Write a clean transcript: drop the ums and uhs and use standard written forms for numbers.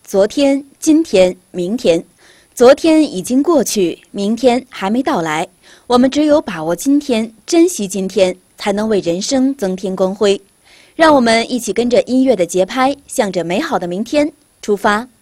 昨天、今天、明天。昨天已经过去，明天还没到来。我们只有把握今天，珍惜今天，才能为人生增添光辉。让我们一起跟着音乐的节拍，向着美好的明天出发。